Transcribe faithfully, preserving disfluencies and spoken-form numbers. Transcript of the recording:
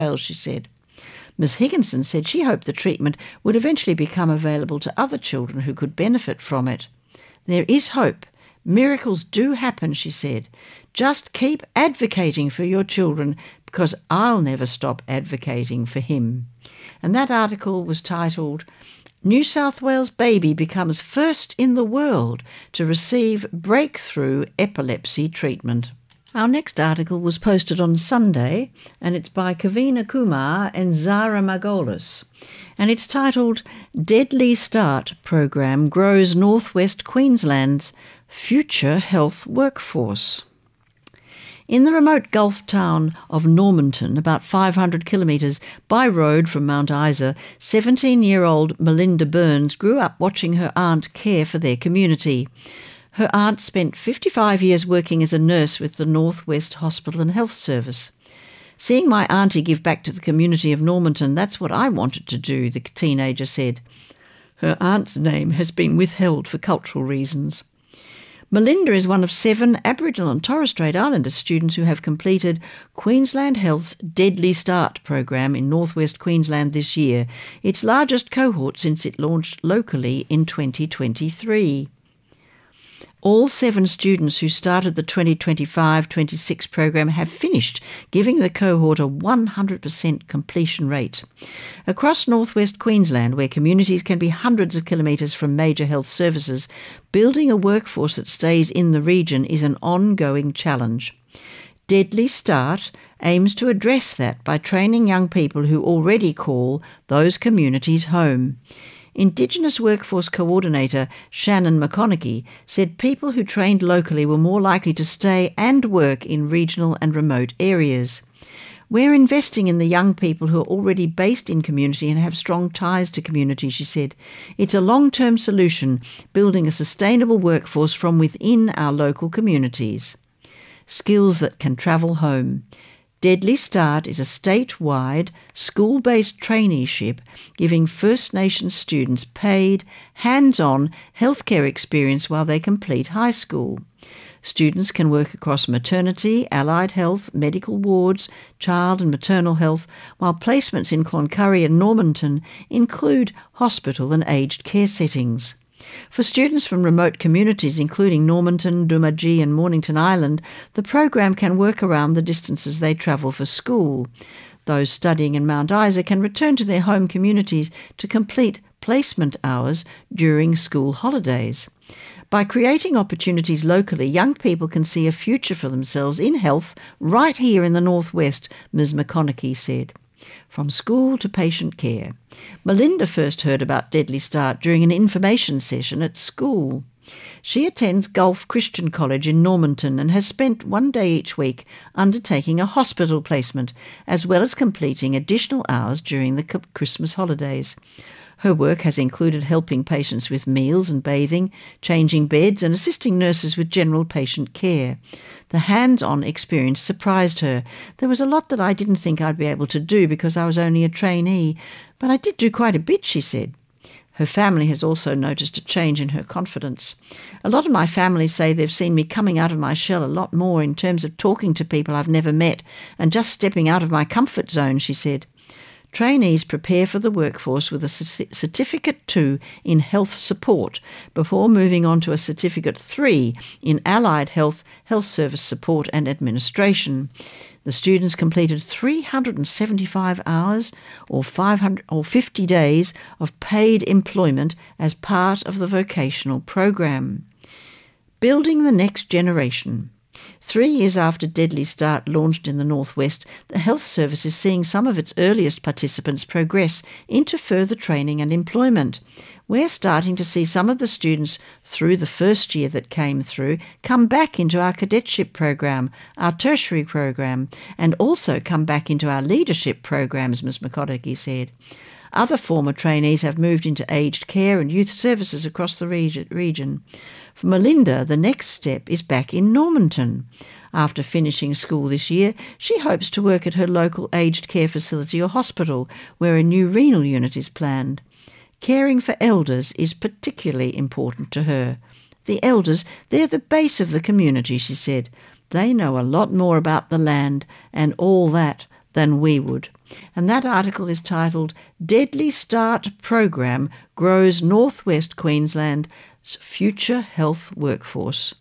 Wales, she said. Miss Higginson said she hoped the treatment would eventually become available to other children who could benefit from it. There is hope. Miracles do happen, she said. Just keep advocating for your children, because I'll never stop advocating for him. And that article was titled, New South Wales Baby Becomes First in the World to Receive Breakthrough Epilepsy Treatment. Our next article was posted on Sunday, and it's by Kavina Kumar and Zara Margolis, and it's titled Deadly Start Program Grows Northwest Queensland's Future Health Workforce. In the remote Gulf town of Normanton, about five hundred kilometres by road from Mount Isa, seventeen-year-old Melinda Burns grew up watching her aunt care for their community. Her aunt spent fifty-five years working as a nurse with the North West Hospital and Health Service. Seeing my auntie give back to the community of Normanton, that's what I wanted to do, the teenager said. Her aunt's name has been withheld for cultural reasons. Melinda is one of seven Aboriginal and Torres Strait Islander students who have completed Queensland Health's Deadly Start program in northwest Queensland this year, its largest cohort since it launched locally in twenty twenty-three. All seven students who started the twenty twenty-five twenty-six program have finished, giving the cohort a one hundred percent completion rate. Across northwest Queensland, where communities can be hundreds of kilometres from major health services, building a workforce that stays in the region is an ongoing challenge. Deadly Start aims to address that by training young people who already call those communities home. Indigenous Workforce Coordinator Shannon McConaughey said people who trained locally were more likely to stay and work in regional and remote areas. We're investing in the young people who are already based in community and have strong ties to community, she said. It's a long-term solution, building a sustainable workforce from within our local communities. Skills that can travel home. Deadly Start is a statewide, school-based traineeship giving First Nations students paid, hands-on healthcare experience while they complete high school. Students can work across maternity, allied health, medical wards, child and maternal health, while placements in Cloncurry and Normanton include hospital and aged care settings. For students from remote communities, including Normanton, Doomadgee and Mornington Island, the program can work around the distances they travel for school. Those studying in Mount Isa can return to their home communities to complete placement hours during school holidays. By creating opportunities locally, young people can see a future for themselves in health right here in the Northwest, Miz McConaughey said. From school to patient care. Melinda first heard about Deadly Start during an information session at school. She attends Gulf Christian College in Normanton and has spent one day each week undertaking a hospital placement, as well as completing additional hours during the Christmas holidays. Her work has included helping patients with meals and bathing, changing beds and assisting nurses with general patient care. The hands-on experience surprised her. There was a lot that I didn't think I'd be able to do because I was only a trainee, but I did do quite a bit, she said. Her family has also noticed a change in her confidence. A lot of my family say they've seen me coming out of my shell a lot more in terms of talking to people I've never met and just stepping out of my comfort zone, she said. Trainees prepare for the workforce with a Certificate two in Health Support before moving on to a Certificate three in Allied Health, Health Service Support and Administration. The students completed three hundred seventy-five hours or five hundred or fifty days of paid employment as part of the vocational program. Building the next generation. Three years after Deadly Start launched in the Northwest, the Health Service is seeing some of its earliest participants progress into further training and employment. We're starting to see some of the students through the first year that came through come back into our cadetship program, our tertiary program, and also come back into our leadership programs, Miz McConaughey said. Other former trainees have moved into aged care and youth services across the region. For Melinda, the next step is back in Normanton. After finishing school this year, she hopes to work at her local aged care facility or hospital, where a new renal unit is planned. Caring for elders is particularly important to her. The elders, they're the base of the community, she said. They know a lot more about the land and all that than we would. And that article is titled Deadly Start Program Grows Northwest Queensland's Future Health Workforce.